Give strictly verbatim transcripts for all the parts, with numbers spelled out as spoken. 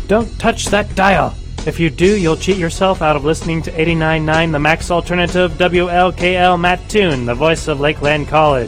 Don't touch that dial. If you do, you'll cheat yourself out of listening to eighty-nine point nine The Max Alternative, W L K L Matt Toon, the voice of Lakeland College.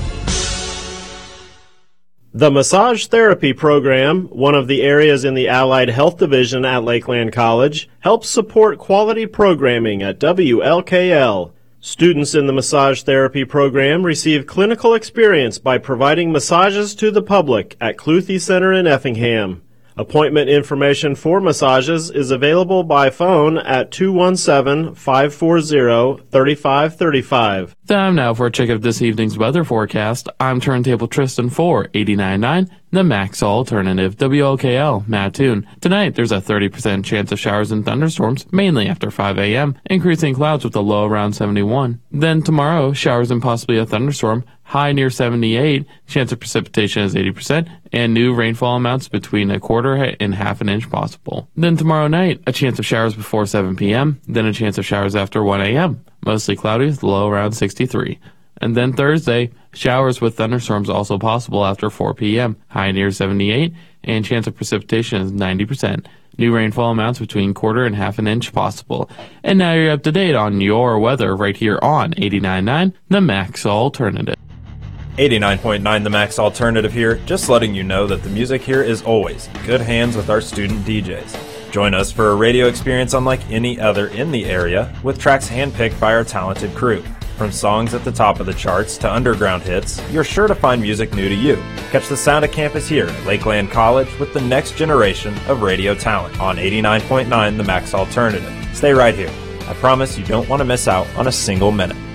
The Massage Therapy Program, one of the areas in the Allied Health Division at Lakeland College, helps support quality programming at W L K L. Students in the Massage Therapy Program receive clinical experience by providing massages to the public at Cluthe Center in Effingham. Appointment information for massages is available by phone at two one seven, five four zero, three five three five. Time now for a check of this evening's weather forecast. I'm Turntable Tristan for eighty-nine point nine, the Max Alternative, W L K L, Matt Toon. Tonight, there's a thirty percent chance of showers and thunderstorms, mainly after five a.m., increasing clouds with a low around seventy-one. Then tomorrow, showers and possibly a thunderstorm, high near seventy-eight, chance of precipitation is eighty percent, and new rainfall amounts between a quarter and half an inch possible. Then tomorrow night, a chance of showers before seven p.m., then a chance of showers after one a.m., mostly cloudy with low around sixty-three. And then Thursday, showers with thunderstorms also possible after four p.m., high near seventy-eight, and chance of precipitation is ninety percent. New rainfall amounts between quarter and half an inch possible. And now you're up to date on your weather right here on eighty-nine point nine, the Max Alternative. eighty-nine point nine The Max Alternative here, just letting you know that the music here is always in good hands with our student D Js. Join us for a radio experience unlike any other in the area, with tracks handpicked by our talented crew. From songs at the top of the charts to underground hits, you're sure to find music new to you. Catch the sound of campus here at Lakeland College with the next generation of radio talent on eighty-nine point nine The Max Alternative. Stay right here. I promise you don't want to miss out on a single minute.